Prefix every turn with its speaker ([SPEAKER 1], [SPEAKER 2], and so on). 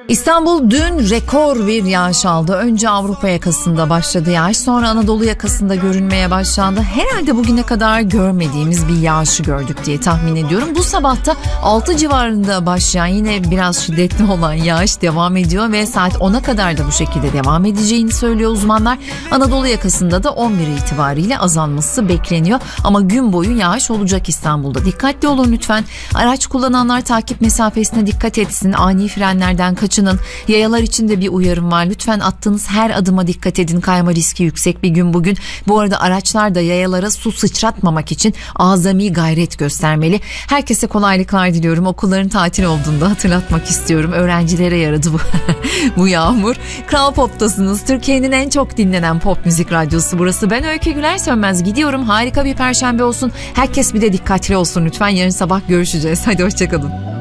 [SPEAKER 1] İstanbul dün rekor bir yağış aldı. Önce Avrupa yakasında başladı yağış, sonra Anadolu yakasında görünmeye başlandı. Herhalde bugüne kadar görmediğimiz bir yağışı gördük diye tahmin ediyorum. Bu sabahta 6 civarında başlayan yine biraz şiddetli olan yağış devam ediyor ve saat 10'a kadar da bu şekilde devam edeceğini söylüyor uzmanlar. Anadolu yakasında da 11 itibariyle azalması bekleniyor. Ama gün boyu yağış olacak İstanbul'da. Dikkatli olun lütfen. Araç kullananlar takip mesafesine dikkat etsin. Ani frenlerden kaçının. Yayalar için de bir uyarım var. Lütfen attığınız her adıma dikkat edin. Kayma riski yüksek bir gün bugün. Bu arada araçlar da yayalara su sıçratmamak için azami gayret göstermeli. Herkese kolaylıklar diliyorum. Okulların tatil olduğunda hatırlatmak istiyorum. Öğrencilere yaradı bu yağmur. Kral Pop'tasınız. Türkiye'nin en çok dinlenen pop müzik radyosu burası. Ben Öykü Güler Sönmez gidiyorum. Harika bir perşembe olsun. Herkes bir de dikkatli olsun lütfen. Yarın sabah görüşeceğiz. Hadi hoşçakalın.